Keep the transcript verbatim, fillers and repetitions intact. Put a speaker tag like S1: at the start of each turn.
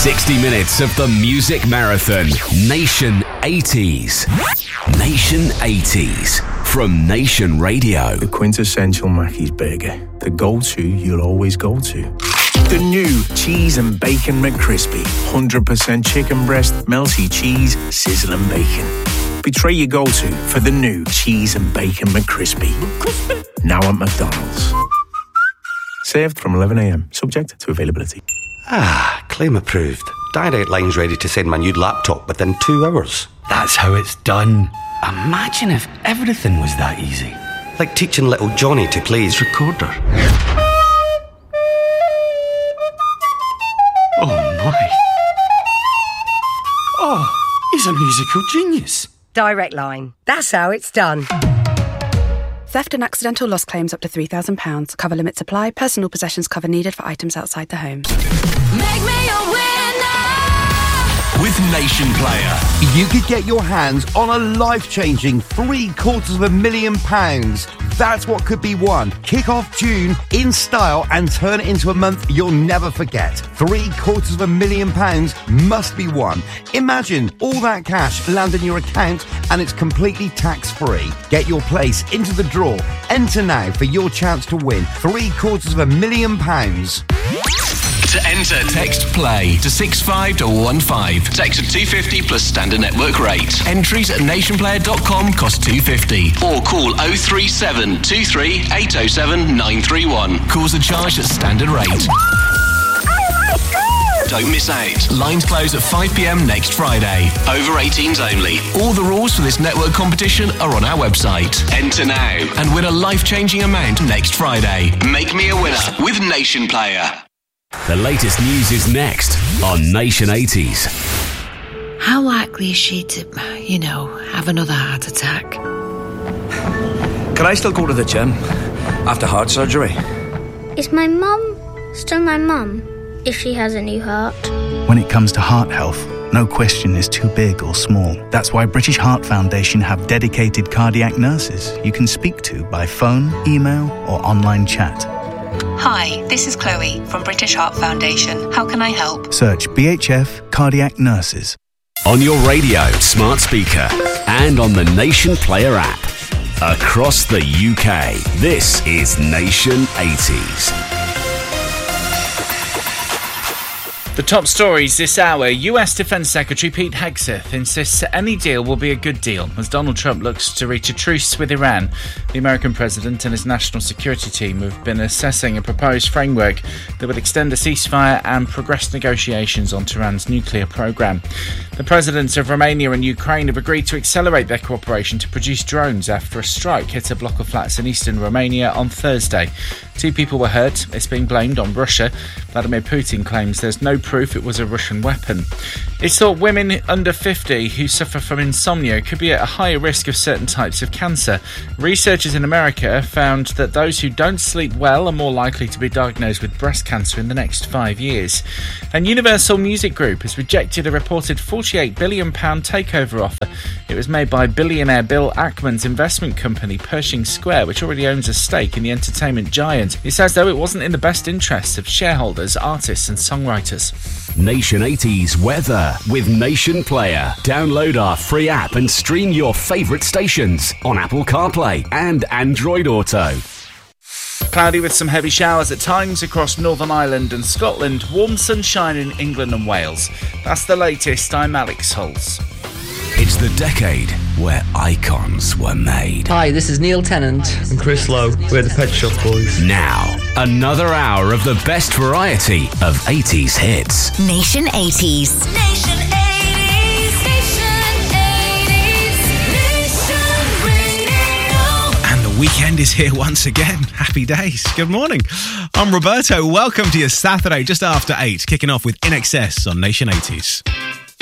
S1: sixty minutes of the music marathon. Nation eighties. Nation eighties. From Nation Radio.
S2: The quintessential Mackey's burger. The go-to you'll always go to. The new Cheese and Bacon McCrispy. one hundred percent chicken breast, melty cheese, sizzling bacon. Betray your go-to for the new Cheese and Bacon McCrispy. McCrispy. Now at McDonald's. Served from eleven a.m. Subject to availability.
S3: Ah, claim approved. Direct Line's ready to send my new laptop within two hours.
S4: That's how it's done. Imagine if everything was that easy.
S3: Like teaching little Johnny to play his recorder.
S4: Oh my. Oh, he's a musical genius.
S5: Direct Line. That's how it's done.
S6: Theft and accidental loss claims up to three thousand pounds. Cover limits apply. Personal possessions cover needed for items outside the home.
S7: Make me a winner!
S1: With Nation Player.
S8: You could get your hands on a life-changing three quarters of a million pounds. That's what could be won. Kick off June in style and turn it into a month you'll never forget. Three quarters of a million pounds must be won. Imagine all that cash land in your account and it's completely tax-free. Get your place into the draw. Enter now for your chance to win three quarters of a million pounds.
S1: To enter, text play to six five one five. Text at two fifty plus standard network rate. Entries at nationplayer dot com cost two fifty. Or call oh three seven two three eight oh seven nine three one. Calls are charged at standard rate. Don't miss out. Lines close at five p.m. next Friday. Over eighteens only. All the rules for this network competition are on our website. Enter now and win a life-changing amount next Friday. Make me a winner with Nation Player. The latest news is next on Nation eighties.
S9: How likely is she to, you know, have another heart attack?
S4: Can I still go to the gym after heart surgery?
S10: Is my mum still my mum if she has a new heart?
S11: When it comes to heart health, no question is too big or small. That's why British Heart Foundation have dedicated cardiac nurses you can speak to by phone, email or online chat.
S12: Hi, this is Chloe from British Heart Foundation. How can I help?
S11: Search B H F Cardiac Nurses.
S1: On your radio, smart speaker, and on the Nation Player app. Across the U K, this is Nation eighties.
S13: The top stories this hour. U S Defense Secretary Pete Hegseth insists that any deal will be a good deal as Donald Trump looks to reach a truce with Iran. The American president and his national security team have been assessing a proposed framework that would extend a ceasefire and progress negotiations on Tehran's nuclear program. The presidents of Romania and Ukraine have agreed to accelerate their cooperation to produce drones after a strike hit a block of flats in eastern Romania on Thursday. Two people were hurt. It's being blamed on Russia. Vladimir Putin claims there's no proof it was a Russian weapon. It's thought women under fifty who suffer from insomnia could be at a higher risk of certain types of cancer. Researchers in America found that those who don't sleep well are more likely to be diagnosed with breast cancer in the next five years. And Universal Music Group has rejected a reported forty-eight billion pounds takeover offer. It was made by billionaire Bill Ackman's investment company Pershing Square, which already owns a stake in the entertainment giant. It says, though, it wasn't in the best interests of shareholders, artists and songwriters.
S1: Nation eighties weather with Nation Player. Download our free app and stream your favourite stations on Apple CarPlay and Android Auto.
S13: Cloudy with some heavy showers at times across Northern Ireland and Scotland. Warm sunshine in England and Wales. That's the latest. I'm Alex Hulse.
S1: It's the decade where icons were made.
S14: Hi, this is Neil Tennant and Chris Lowe. We're the Pet Shop Boys.
S1: Now, another hour of the best variety of eighties hits.
S7: Nation eighties. Nation eighties. Nation eighties. Nation Radio.
S15: And the weekend is here once again. Happy days. Good morning. I'm Roberto. Welcome to your Saturday just after eight. Kicking off with In Excess on Nation eighties.